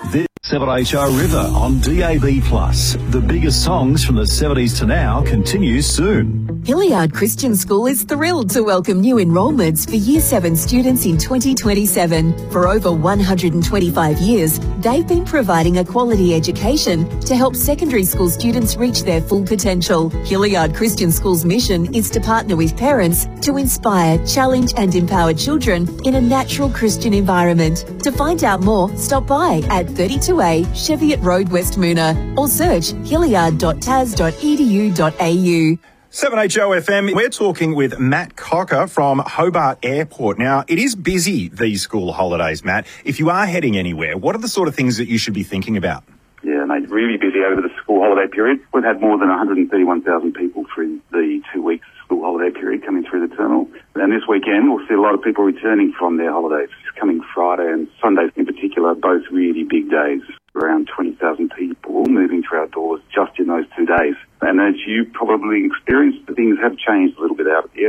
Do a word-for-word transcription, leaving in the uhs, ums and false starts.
This seven H R River on D A B plus. The biggest songs from the seventies to now continues soon. Hilliard Christian School is thrilled to welcome new enrolments for Year seven students in twenty twenty-seven. For over one hundred twenty-five years, they've been providing a quality education to help secondary school students reach their full potential. Hilliard Christian School's mission is to partner with parents to inspire, challenge and empower children in a natural Christian environment. To find out more, stop by at thirty-two A Cheviot Road, West Moona, or search hilliard dot tas dot e d u dot a u. seven H O F M, we're talking with Matt Cocker from Hobart Airport. Now, it is busy these school holidays, Matt. If you are heading anywhere, what are the sort of things that you should be thinking about? Yeah, mate, really busy over the school holiday period. We've had more than one hundred thirty-one thousand people through the two weeks school holiday period coming through the terminal. And this weekend, we'll see a lot of people returning from their holidays. Coming Friday and Sunday in particular, both really big days. Around twenty thousand people moving through our doors just in those two days. And as you probably experienced, things have changed a little bit out at the